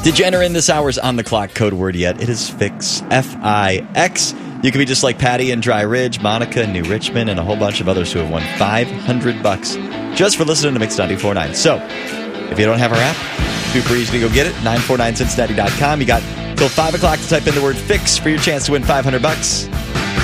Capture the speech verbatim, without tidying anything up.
Did you enter in this hour's On the Clock code word yet? It is FIX, F I X. You can be just like Patty in Dry Ridge, Monica in New Richmond, and a whole bunch of others who have won five hundred bucks just for listening to Mix ninety-four point nine. So, if you don't have our app, super easy to go get it, nine four nine cincinnati dot com. You got till five o'clock to type in the word FIX for your chance to win five hundred bucks.